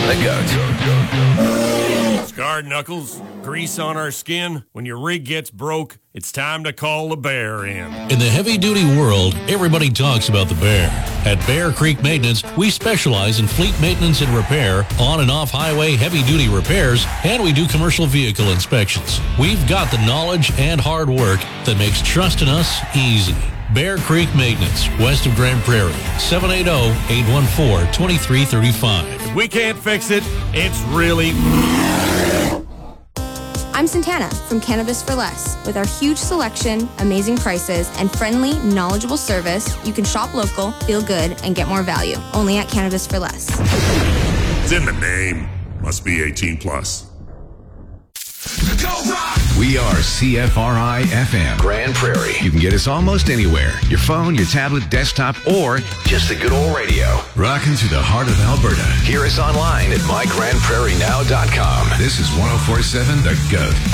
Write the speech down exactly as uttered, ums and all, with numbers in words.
The Goat. Scarred knuckles, grease on our skin. When your rig gets broke, it's time to call the Bear in. In the heavy-duty world, everybody talks about the Bear. At Bear Creek Maintenance, we specialize in fleet maintenance and repair, on and off highway heavy-duty repairs, and we do commercial vehicle inspections. We've got the knowledge and hard work that makes trusting us easy. Bear Creek Maintenance, west of Grand Prairie, seven eight zero, eight one four, two three three five. If we can't fix it, it's really... I'm Santana from Cannabis for Less. With our huge selection, amazing prices, and friendly, knowledgeable service, you can shop local, feel good, and get more value. Only at Cannabis for Less. It's in the name. Must be eighteen plus. We are C F R I F M Grand Prairie. You can get us almost anywhere. Your phone, your tablet, desktop, or just the good old radio. Rocking to the heart of Alberta. Hear us online at my grand prairie now dot com. This is one oh four point seven The Goat.